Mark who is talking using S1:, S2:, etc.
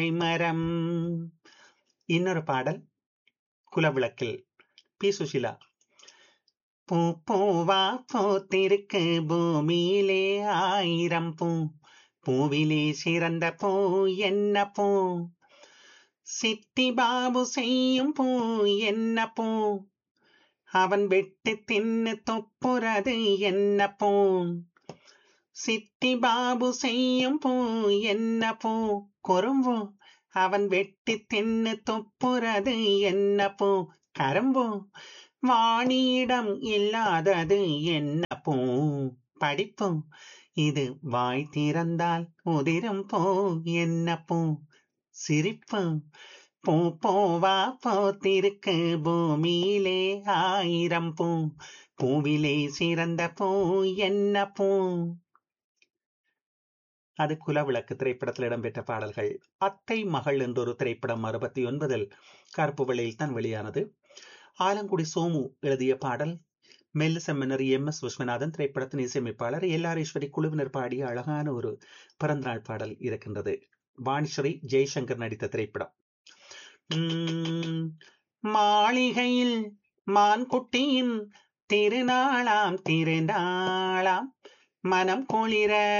S1: மரம். இன்னொரு பாடல் குலவிளக்கில் பி சுஷிலா. பூ பூவா பூத்திருக்கு பூமியிலே ஆயிரம் பூ, பூவிலே சிறந்த பூ என்ன பூ, சிட்டி பாபு செய்யும் பூ என்ன பூ, அவன் வெட்டி தின்னு துப்புறது என்ன பூ, சிட்டி பாபு செய்யும் பூ என்ன பூ, குறும்பு அவன் வெட்டி தின்னு துப்புறது என்ன பூ, கரும்பு வாணியிடம் இல்லாதது என்ன பூ, படிப்பு இது வாய் திறந்தால் உதிரும் பூ என்ன பூ, சிரிப்பு பூ பூவா பூத்திருக்கு பூமியிலே ஆயிரம் பூ, பூவிலே சிறந்த பூ என்ன பூ. அது குலவிளக்கு திரைப்படத்தில் இடம்பெற்ற பாடல்கள். அத்தை மகள் என்றொரு திரைப்படம் 69 கருப்பு வெள்ளையில் தான் வெளியானது. ஆலங்குடி சோமு எழுதிய பாடல். மெல்லிசெம்மனர் எம்.எஸ். விஸ்வநாதன் திரைப்படத்தின் இசையமைப்பாளர். எல்.ஆர். ஈஸ்வரி குழுவினர் பாடிய அழகான ஒரு பிறந்தநாள் பாடல் இருக்கின்றது. வாணிஸ்ரீ ஜெய்சங்கர் நடித்த திரைப்படம். மாளிகையில் மான்குட்டியின் திருநாளாம் திருநாளாம் மனம் குளிர